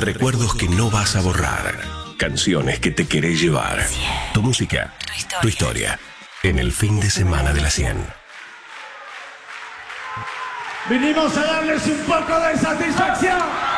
Recuerdos que no vas a borrar. Canciones que te querés llevar. Tu música, tu historia. En el fin de semana de la 100. Vinimos a darles un poco de satisfacción.